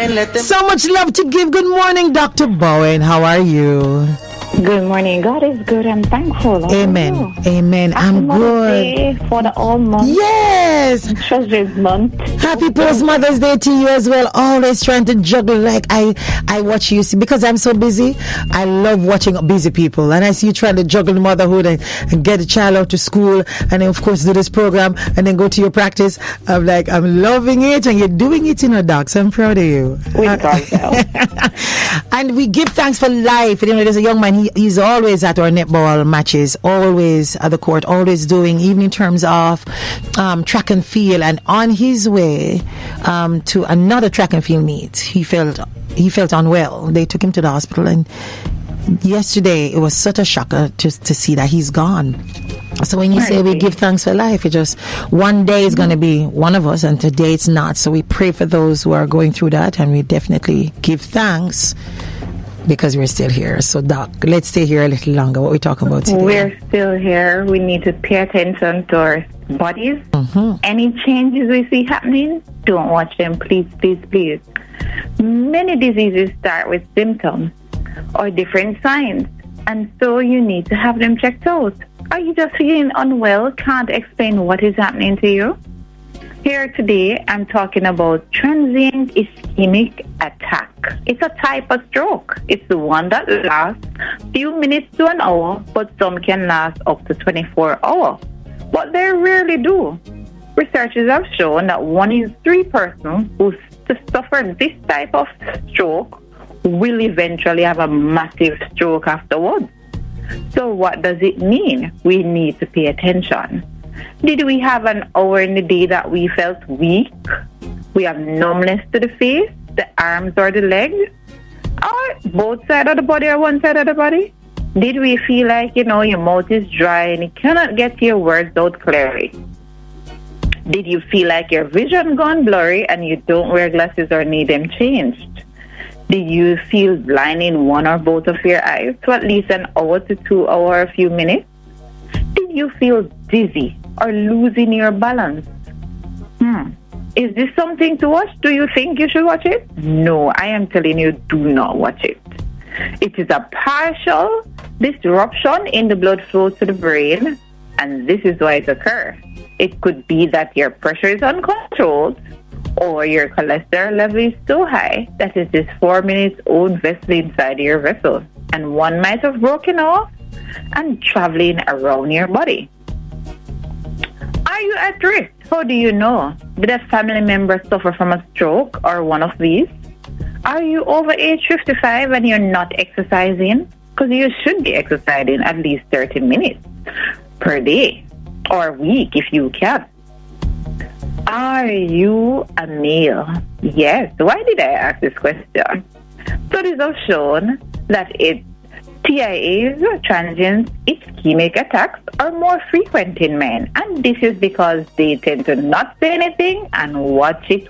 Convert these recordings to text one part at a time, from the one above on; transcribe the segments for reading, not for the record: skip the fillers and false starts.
and let them. So much love to give. Good morning, Dr. Bowen. How are you? Good morning. God is good. I'm thankful. Amen. Amen. I'm good. For the all month. Yes. Treasure's month. Happy post Mother's Day to you as well. Always trying to juggle. Like I watch you because I'm so busy. I love watching busy people, and I see you trying to juggle motherhood and get a child out to school, and then of course do this program, and then go to your practice. I'm like, I'm loving it, and you're doing it in a doc. So I'm proud of you. With God, and we give thanks for life. You know, there's a young man. He's always at our netball matches, always at the court, always doing evening terms of track and field. And on his way to another track and field meet, he felt unwell. They took him to the hospital, and yesterday it was such a shocker to see that he's gone. So when you say we give thanks for life, it just one day is going to be one of us, and today it's not. So we pray for those who are going through that, and we definitely give thanks because we're still here. So, Doc, let's stay here a little longer. What are we talking about today? We're still here. We need to pay attention to our bodies. Any changes we see happening, don't watch them, please, please, please. Many diseases start with symptoms or different signs, and so you need to have them checked out. Are you just feeling unwell, can't explain what is happening to you? Here today, I'm talking about transient ischemic attack. It's a type of stroke. It's the one that lasts a few minutes to an hour, but some can last up to 24 hours. But they rarely do. Researchers have shown that 1 in 3 persons who suffer this type of stroke will eventually have a massive stroke afterwards. So what does it mean? We need to pay attention. Did we have an hour in the day that we felt weak? We have numbness to the face, the arms or the legs? Or both sides of the body or one side of the body? Did we feel like, your mouth is dry and you cannot get your words out clearly? Did you feel like your vision gone blurry and you don't wear glasses or need them changed? Did you feel blind in one or both of your eyes for at least an hour to 2 hours or a few minutes? Did you feel dizzy or losing your balance? Is this something to watch? Do you think you should watch it? No, I am telling you, do not watch it. It is a partial disruption in the blood flow to the brain, and this is why it occurs. It could be that your pressure is uncontrolled or your cholesterol level is so high that it is forming its own vessel inside your vessel, and one might have broken off and traveling around your body. Are you at risk? How do you know? Did a family member suffer from a stroke or one of these? Are you over age 55 and you're not exercising? Because you should be exercising at least 30 minutes per day or week if you can. Are you a male? Yes. Why did I ask this question? Studies have shown that TIAs, transient ischemic attacks, are more frequent in men. And this is because they tend to not say anything and watch it.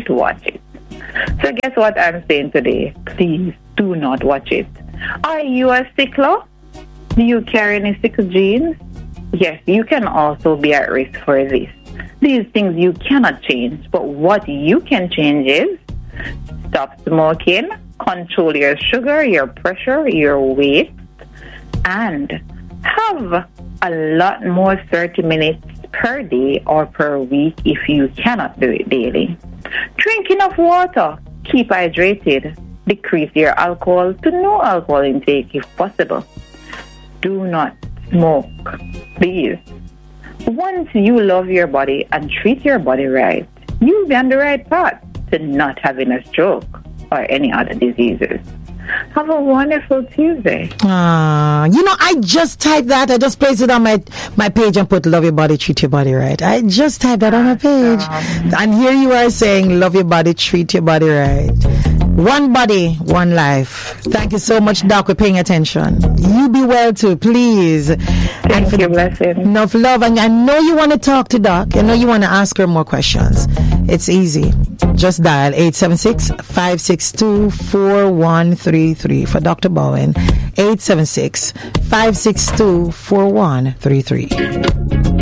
So guess what I'm saying today? Please do not watch it. Are you a sickler? Do you carry any sickle genes? Yes, you can also be at risk for this. These things you cannot change, but what you can change is stop smoking, control your sugar, your pressure, your weight, and have a lot more 30 minutes per day or per week if you cannot do it daily. Drink enough water, keep hydrated, decrease your alcohol to no alcohol intake if possible. Do not smoke, please. Once you love your body and treat your body right, you'll be on the right path to not having a stroke or any other diseases. Have a wonderful Tuesday. I just typed that. I just placed it on my page and put love your body, treat your body right. I just typed that on my page. And here you are saying love your body, treat your body right. One body, one life. Thank you so much, Doc, for paying attention. You be well too, please. Thank you, blessing. Enough love. And I know you want to talk to Doc. I know you want to ask her more questions. It's easy. Just dial 876-562-4133 for Dr. Bowen. 876-562-4133.